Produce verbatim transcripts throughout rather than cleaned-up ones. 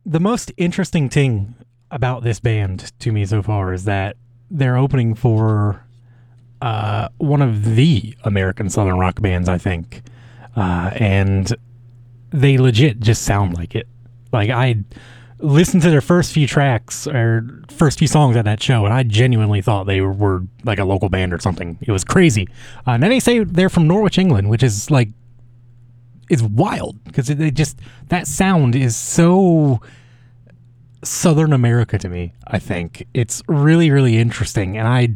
the most interesting thing about this band to me so far is that they're opening for uh, one of the American Southern rock bands, I think. Uh, and they legit just sound like it. Like, I listened to their first few tracks or first few songs at that show, and I genuinely thought they were like a local band or something. It was crazy. Uh, and then they say they're from Norwich, England, which is like, it's wild because they just, that sound is so Southern America to me. I think it's really, really interesting. And I,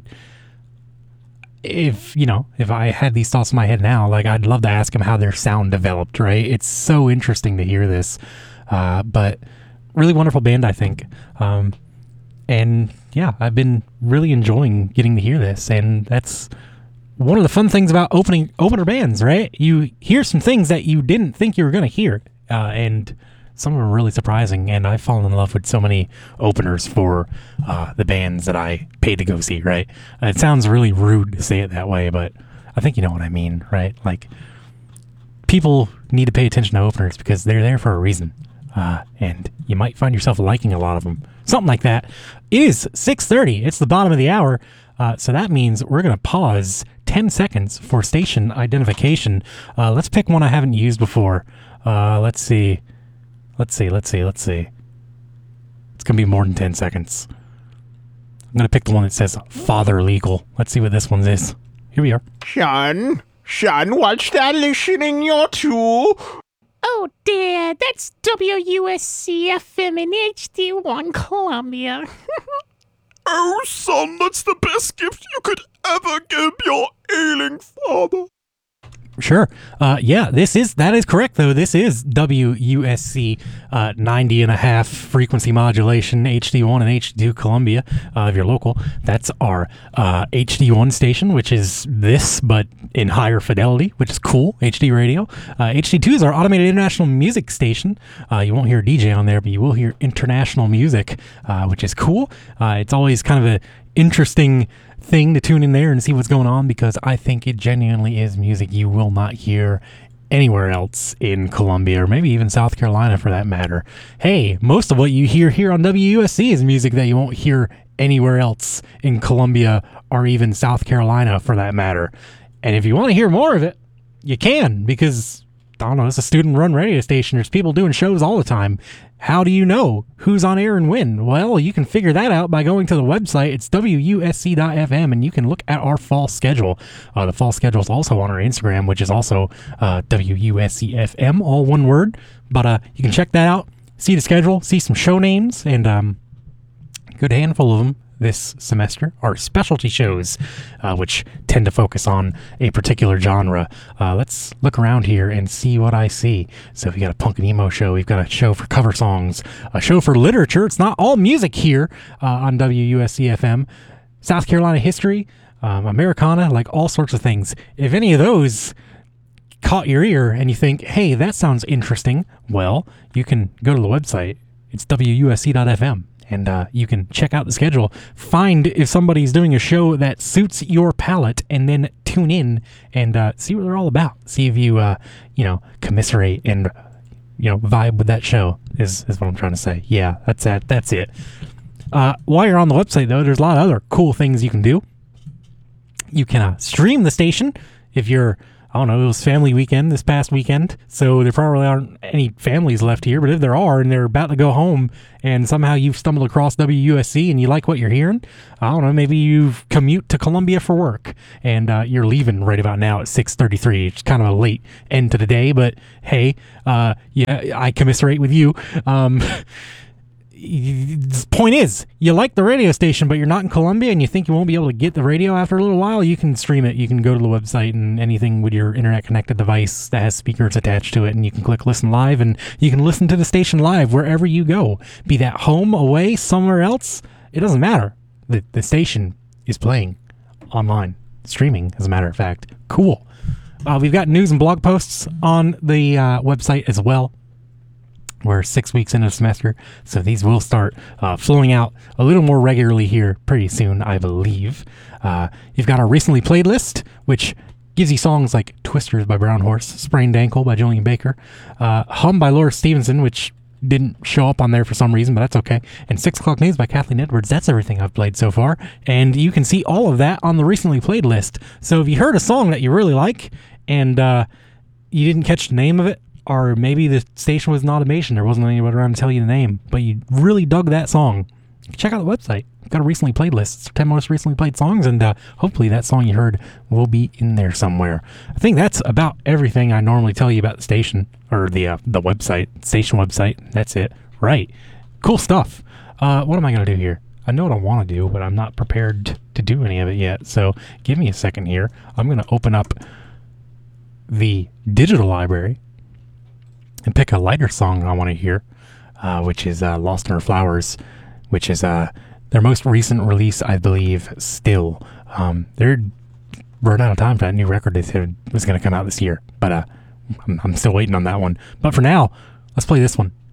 if, you know, if I had these thoughts in my head now, like, I'd love to ask them how their sound developed, right? It's so interesting to hear this. Uh, but really wonderful band, I think. Um, and yeah, I've been really enjoying getting to hear this. And that's one of the fun things about opening opener bands, right? You hear some things that you didn't think you were going to hear. Uh, and some of them are really surprising, and I've fallen in love with so many openers for uh, the bands that I paid to go see, right? Uh, it sounds really rude to say it that way, but I think you know what I mean, right? Like, people need to pay attention to openers because they're there for a reason, uh, and you might find yourself liking a lot of them. Something like that. It is six thirty. It's the bottom of the hour, uh, so that means we're going to pause ten seconds for station identification. Uh, let's pick one I haven't used before. Uh, let's see. Let's see, let's see, let's see. It's going to be more than ten seconds. I'm going to pick the one that says Father Legal. Let's see what this one is. Here we are. Sean, Sean, what's that listening you're to? Oh, Dad, that's W U S C F M in H D one Columbia. Oh, son, that's the best gift you could ever give your ailing father. Sure. Uh, yeah, this is, that is correct, though. This is W U S C uh, ninety and a half frequency modulation, H D one and H D two Columbia, uh, if you're local. That's our uh, H D one station, which is this, but in higher fidelity, which is cool, H D radio. Uh, H D two is our automated international music station. Uh, you won't hear a D J on there, but you will hear international music, uh, which is cool. Uh, it's always kind of an interesting thing to tune in there and see what's going on, because I think it genuinely is music you will not hear anywhere else in Columbia, or maybe even South Carolina for that matter. Hey, most of what you hear here on W U S C is music that you won't hear anywhere else in Columbia or even South Carolina for that matter. And if you want to hear more of it, you can, because, I don't know, it's a student-run radio station. There's people doing shows all the time. How do you know who's on air and when? Well, you can figure that out by going to the website. It's W U S C dot F M, and you can look at our fall schedule. Uh, the fall schedule is also on our Instagram, which is also uh, W U S C F M, all one word. But uh, you can check that out, see the schedule, see some show names, and um, a good handful of them this semester are specialty shows, uh, which tend to focus on a particular genre. Uh, let's look around here and see what I see. So we got a punk and emo show. We've got a show for cover songs, a show for literature. It's not all music here uh, on W U S C F M. South Carolina history, um, Americana, like all sorts of things. If any of those caught your ear and you think, hey, that sounds interesting, well, you can go to the website. It's W U S C dot F M. And uh, you can check out the schedule, find if somebody's doing a show that suits your palate, and then tune in and uh, see what they're all about. See if you, uh, you know, commiserate and, you know, vibe with that show is, is what I'm trying to say. Yeah, that's that. That's it. Uh, while you're on the website, though, there's a lot of other cool things you can do. You can uh, stream the station if you're, I don't know, it was family weekend this past weekend, so there probably aren't any families left here, but if there are and they're about to go home and somehow you've stumbled across W U S C and you like what you're hearing, I don't know, maybe you commute to Columbia for work and uh, you're leaving right about now at six thirty-three. It's kind of a late end to the day, but hey, uh, yeah, I commiserate with you. Um, the point is, you like the radio station, but you're not in Columbia and you think you won't be able to get the radio after a little while, you can stream it. You can go to the website and anything with your internet connected device that has speakers attached to it, and you can click listen live and you can listen to the station live wherever you go. Be that home, away, somewhere else, it doesn't matter. The, the station is playing online, streaming, as a matter of fact. Cool. Uh, we've got news and blog posts on the uh, website as well. We're six weeks into the semester, so these will start uh, flowing out a little more regularly here pretty soon, I believe. Uh, you've got our recently played list, which gives you songs like Twisters by Brown Horse, Sprained Ankle by Julian Baker, uh, Hum by Laura Stevenson, which didn't show up on there for some reason, but that's okay. And Six O'Clock News by Kathleen Edwards. That's everything I've played so far. And you can see all of that on the recently played list. So if you heard a song that you really like and uh, you didn't catch the name of it, or maybe the station was an automation, there wasn't anybody around to tell you the name, but you really dug that song, check out the website. We've got a recently played list. It's ten most recently played songs, and uh, hopefully that song you heard will be in there somewhere. I think that's about everything I normally tell you about the station, or the uh, the website, station website. That's it. Right. Cool stuff. Uh, what am I going to do here? I know what I want to do, but I'm not prepared to do any of it yet, so give me a second here. I'm going to open up the digital library and pick a lighter song I want to hear, uh, which is uh, Lost in Her Flowers, which is uh, their most recent release, I believe, still. Um, they're run out of time for that new record they said was going to come out this year, but uh, I'm, I'm still waiting on that one. But for now, let's play this one.